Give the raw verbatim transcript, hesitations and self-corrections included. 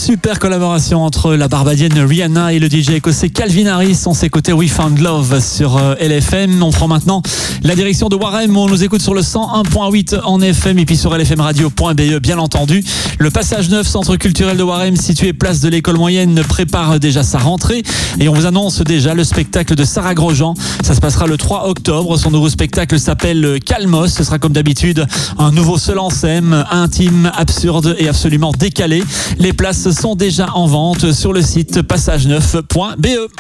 Super collaboration entre la Barbadienne Rihanna et le D J écossais Calvin Harris. On s'est écouté We Found Love sur L F M. On prend maintenant la direction de Waremme. On nous écoute sur le cent un point huit en F M et puis sur L F M radio point B E, bien entendu. Le Passage Neuf, centre culturel de Waremme, situé place de l'École Moyenne, prépare déjà sa rentrée. Et on vous annonce déjà le spectacle de Sarah Grosjean. Ça se passera le trois octobre. Son nouveau spectacle s'appelle Calmos. Ce sera comme d'habitude un nouveau seul en scène, intime, absurde et absolument décalé. Les places sont déjà en vente sur le site passage neuf point B E.